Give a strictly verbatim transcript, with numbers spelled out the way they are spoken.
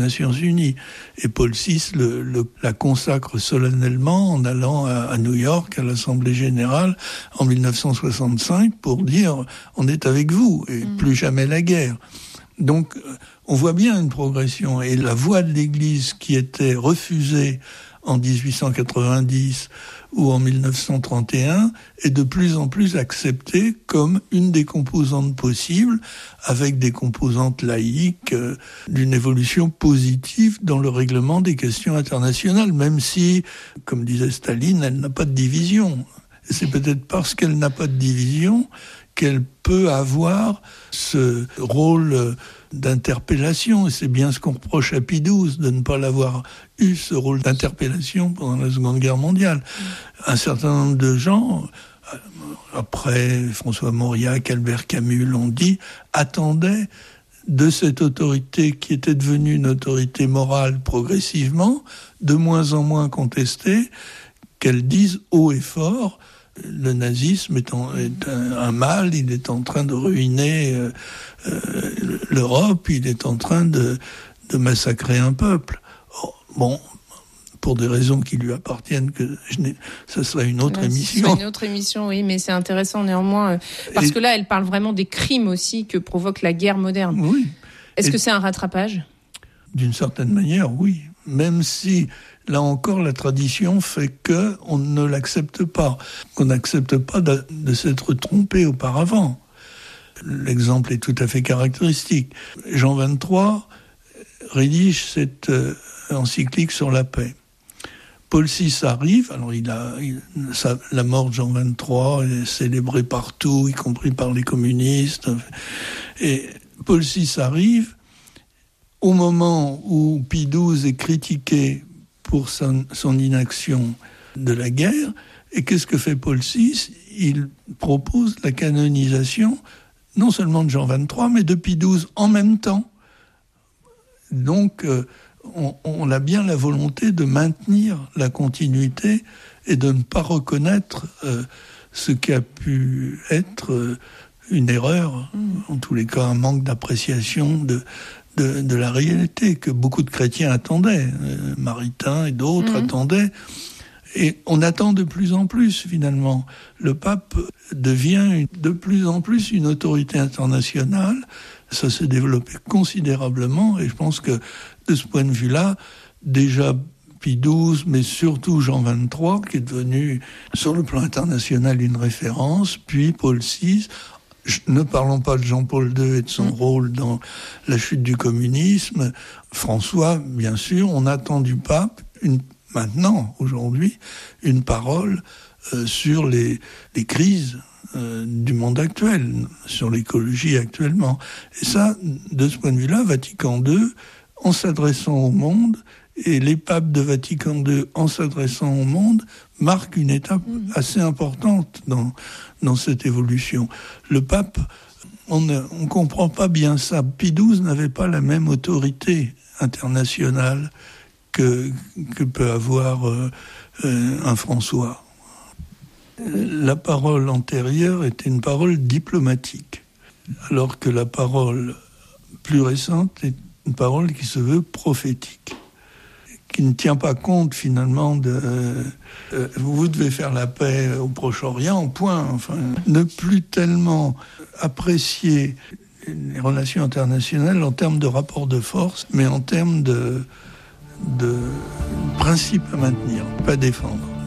Nations Unies. Et Paul six le, le, la consacre solennellement en allant à, à New York, à l'Assemblée Générale, en dix-neuf cent soixante-cinq, pour dire « on est avec vous, et mmh. plus jamais la guerre ». Donc, on voit bien une progression. Et la voix de l'Église qui était refusée en dix-huit cent quatre-vingt-dix ou en dix-neuf cent trente et un est de plus en plus acceptée comme une des composantes possibles, avec des composantes laïques, euh, d'une évolution positive dans le règlement des questions internationales, même si, comme disait Staline, elle n'a pas de division. Et c'est peut-être parce qu'elle n'a pas de division qu'elle peut avoir ce rôle d'interpellation. Et c'est bien ce qu'on reproche à Pie douze, de ne pas l'avoir eu, ce rôle d'interpellation pendant la Seconde Guerre mondiale. Mmh. Un certain nombre de gens, après François Mauriac, Albert Camus l'ont dit, attendaient de cette autorité qui était devenue une autorité morale progressivement, de moins en moins contestée, qu'elle dise haut et fort: le nazisme est, en, est un, un mal, il est en train de ruiner euh, euh, l'Europe, il est en train de, de massacrer un peuple. Oh, bon, pour des raisons qui lui appartiennent, que je n'ai, ça serait une autre là, émission. Ce serait une autre émission, oui, mais c'est intéressant néanmoins, parce Et, que là, elle parle vraiment des crimes aussi que provoque la guerre moderne. Oui. Est-ce Et, que c'est un rattrapage ? D'une certaine manière, oui. Même si, là encore, la tradition fait qu'on ne l'accepte pas, qu'on n'accepte pas de, de s'être trompé auparavant. L'exemple est tout à fait caractéristique. Jean vingt-trois rédige cette euh, encyclique sur la paix. Paul six arrive, alors il a, il, ça, la mort de Jean vingt-trois est célébrée partout, y compris par les communistes. Et Paul six arrive au moment où Pie douze est critiqué pour son, son inaction de la guerre. Et qu'est-ce que fait Paul six ? Il propose la canonisation non seulement de Jean vingt-trois, mais de Pie douze en même temps. Donc, euh, on, on a bien la volonté de maintenir la continuité et de ne pas reconnaître euh, ce qui a pu être euh, une erreur, en tous les cas un manque d'appréciation de, de, de la réalité que beaucoup de chrétiens attendaient, euh, Maritain et d'autres mmh. attendaient. Et on attend de plus en plus, finalement. Le pape devient de plus en plus une autorité internationale. Ça s'est développé considérablement, et je pense que, de ce point de vue-là, déjà Pie douze, mais surtout Jean vingt-trois, qui est devenu, sur le plan international, une référence, puis Paul six. Ne parlons pas de Jean-Paul deux et de son mmh. rôle dans la chute du communisme. François, bien sûr, on attend du pape une maintenant, aujourd'hui, une parole euh, sur les, les crises euh, du monde actuel, sur l'écologie actuellement. Et ça, de ce point de vue-là, Vatican deux, en s'adressant au monde, et les papes de Vatican deux, en s'adressant au monde, marquent une étape assez importante dans, dans cette évolution. Le pape, on ne comprend pas bien ça. Pie douze n'avait pas la même autorité internationale Que, que peut avoir euh, euh, un François. La parole antérieure était une parole diplomatique, alors que la parole plus récente est une parole qui se veut prophétique, qui ne tient pas compte finalement de euh, euh, vous devez faire la paix au Proche-Orient, point. Enfin, ne plus tellement apprécier les relations internationales en termes de rapport de force, mais en termes de de principes à maintenir, pas défendre.